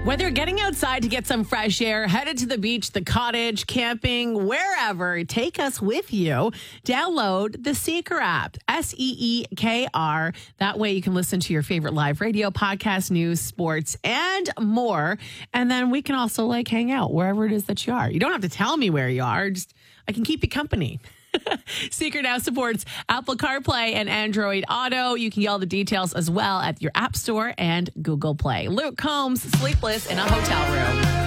Whether getting outside to get some fresh air, headed to the beach, the cottage, camping, wherever, take us with you. Download the Seeker app, Seekr. That way you can listen to your favorite live radio, podcast, news, sports, and more. And then we can also hang out wherever it is that you are. You don't have to tell me where you are. Just I can keep you company. Seeker now supports Apple CarPlay and Android Auto. You can get all the details as well at your App Store and Google Play. Luke Combs, sleepless in a hotel room.